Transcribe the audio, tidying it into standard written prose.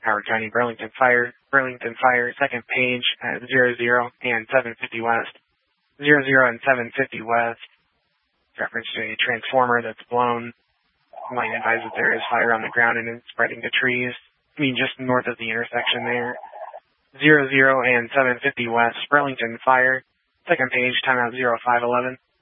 Howard County, Burlington Fire, second page at 00 and 750 West. 00 and 750 West, reference to a transformer that's blown. Might advise that there is fire on the ground and it's spreading to trees. Just north of the intersection there. 00 and 750 West, Burlington Fire, second page, timeout 0511.